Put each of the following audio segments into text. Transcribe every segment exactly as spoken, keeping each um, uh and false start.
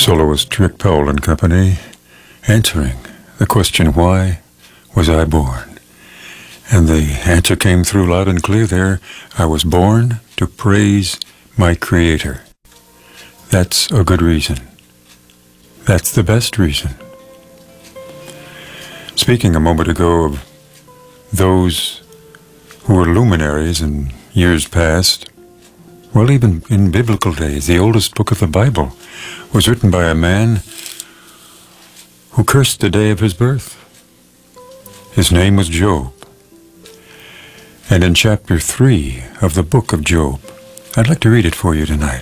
Soloist Rick Powell and Company, answering the question, why was I born? And the answer came through loud and clear there. I was born to praise my Creator. That's a good reason. That's the best reason. Speaking a moment ago of those who were luminaries in years past, well, even in biblical days, the oldest book of the Bible was written by a man who cursed the day of his birth. His name was Job. And in chapter three of the book of Job, I'd like to read it for you tonight.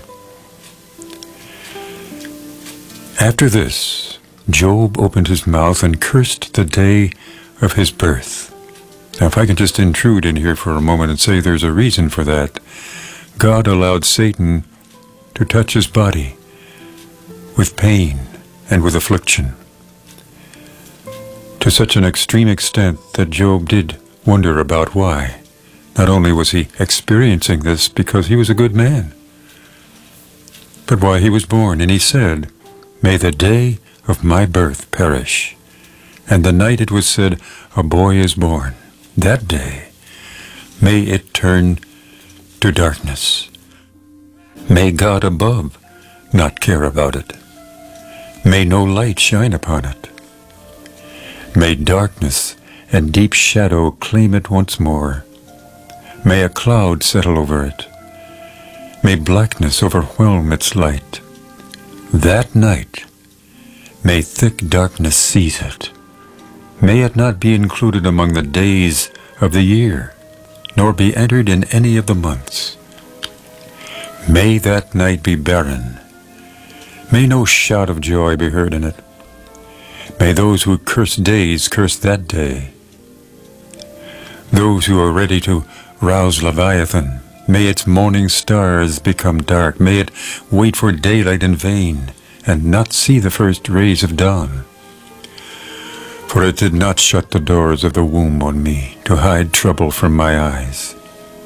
After this, Job opened his mouth and cursed the day of his birth. Now, if I can just intrude in here for a moment and say there's a reason for that. God allowed Satan to touch his body with pain and with affliction, to such an extreme extent that Job did wonder about why. Not only was he experiencing this because he was a good man, but why he was born. And he said, "May the day of my birth perish, and the night it was said, a boy is born. That day, may it turn to darkness. May God above not care about it. May no light shine upon it. May darkness and deep shadow claim it once more. May a cloud settle over it. May blackness overwhelm its light. That night, may thick darkness seize it. May it not be included among the days of the year, nor be entered in any of the months. May that night be barren. May no shout of joy be heard in it. May those who curse days curse that day. Those who are ready to rouse Leviathan, may its morning stars become dark. May it wait for daylight in vain, and not see the first rays of dawn. For it did not shut the doors of the womb on me, to hide trouble from my eyes.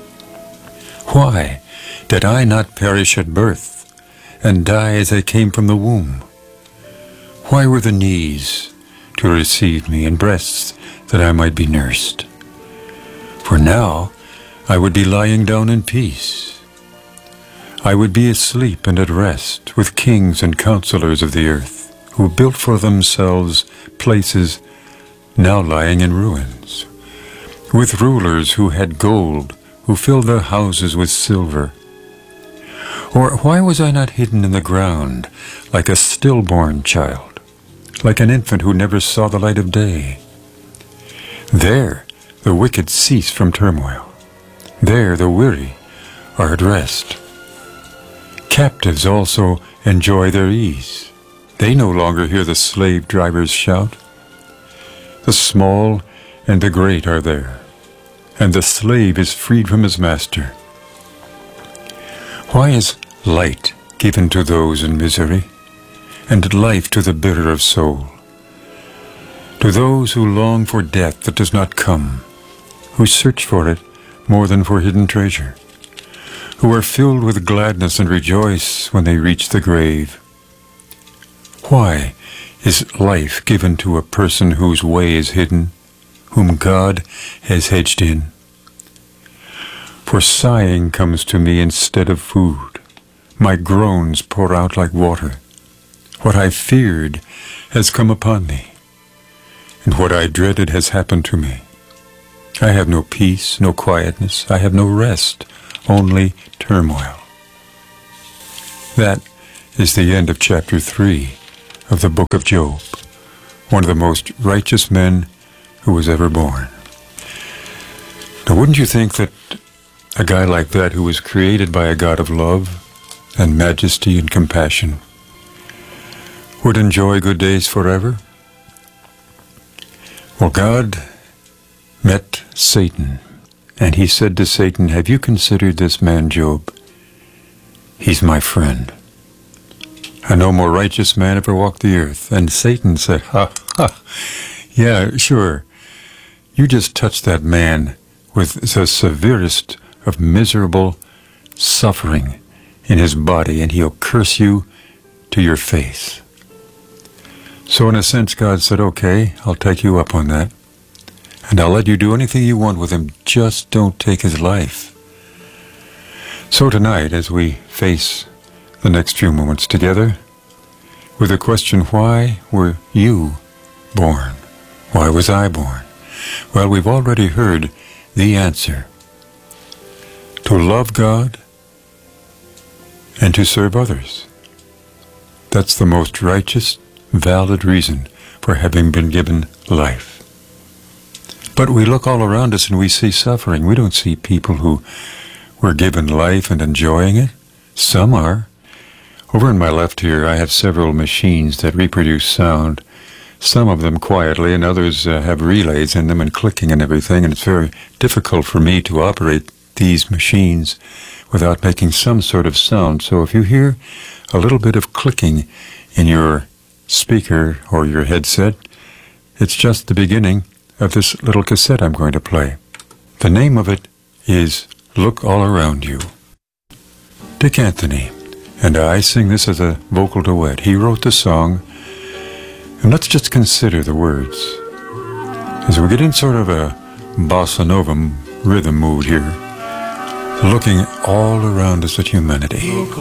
Why did I not perish at birth, and die as I came from the womb? Why were the knees to receive me, and breasts that I might be nursed? For now I would be lying down in peace. I would be asleep and at rest with kings and counselors of the earth, who built for themselves places now lying in ruins, with rulers who had gold, who filled their houses with silver. Or why was I not hidden in the ground like a stillborn child, like an infant who never saw the light of day? There the wicked cease from turmoil. There the weary are at rest. Captives also enjoy their ease. They no longer hear the slave drivers shout. The small and the great are there, and the slave is freed from his master. Why is light given to those in misery, and life to the bitter of soul? To those who long for death that does not come, who search for it more than for hidden treasure, who are filled with gladness and rejoice when they reach the grave. Why is life given to a person whose way is hidden, whom God has hedged in? For sighing comes to me instead of food. My groans pour out like water. What I feared has come upon me, and what I dreaded has happened to me. I have no peace, no quietness. I have no rest, only turmoil. That is the end of chapter three of the book of Job, one of the most righteous men who was ever born. Now, wouldn't you think that a guy like that, who was created by a God of love and majesty and compassion, would enjoy good days forever? Well, God met Satan, and he said to Satan, "Have you considered this man Job? He's my friend. I no more righteous man ever walked the earth." And Satan said, ha, ha, yeah, sure. You just touched that man with the severest of miserable suffering in his body, and he'll curse you to your face. So in a sense, God said, okay, I'll take you up on that. And I'll let you do anything you want with him. Just don't take his life. So tonight, as we face the next few moments together, with the question, why were you born? Why was I born? Well, we've already heard the answer. To love God and to serve others. That's the most righteous, valid reason for having been given life. But we look all around us and we see suffering. We don't see people who were given life and enjoying it. Some are. Over on my left here, I have several machines that reproduce sound. Some of them quietly, and others uh, have relays in them and clicking and everything, and it's very difficult for me to operate these machines without making some sort of sound. So if you hear a little bit of clicking in your speaker or your headset, it's just the beginning of this little cassette I'm going to play. The name of it is Look All Around You. Dick Anthony and I sing this as a vocal duet. He wrote the song, and let's just consider the words. As we get in sort of a bossa nova rhythm mood here, looking all around us at humanity.